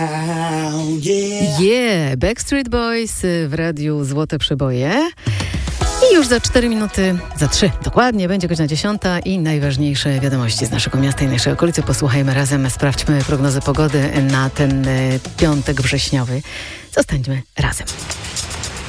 Yeah, Backstreet Boys w radiu Złote Przeboje. I już za 4 minuty, za 3 dokładnie, będzie godzina 10 i najważniejsze wiadomości z naszego miasta i naszej okolicy. Posłuchajmy razem, sprawdźmy prognozę pogody na ten piątek wrześniowy. Zostańmy razem.